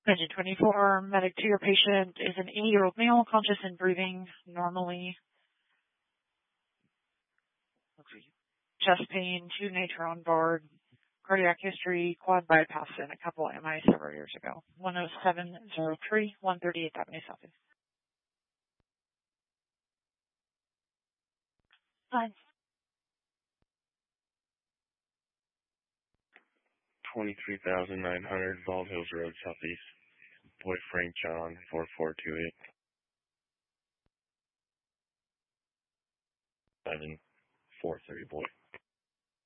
Engine 24, medic to your patient is an 80-year-old male, conscious and breathing normally. Let's see. Chest pain, 2 nature on board, cardiac history, quad bypass, and a couple of MI several years ago. 10703, 138th Avenue Southeast. Fine. 23,900 Bald Hills Road, Southeast. Boy Frank John, 4428. 7430 boy.